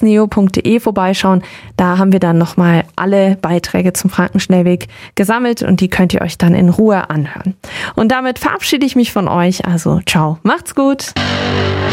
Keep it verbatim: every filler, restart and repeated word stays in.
neo punkt de vorbeischauen. Da haben wir dann nochmal alle Beiträge zum Frankenschnellweg gesammelt und die könnt ihr euch dann in Ruhe anhören. Und damit verabschiede ich mich von euch. Also ciao, macht's gut!